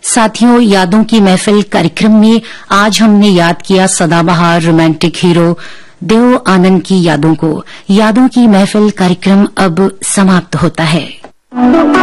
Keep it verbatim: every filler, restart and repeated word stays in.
साथियों, यादों की महफिल कार्यक्रम में आज हमने याद किया सदाबहार रोमांटिक हीरो देव आनंद की यादों को। यादों की महफिल कार्यक्रम अब समाप्त होता है।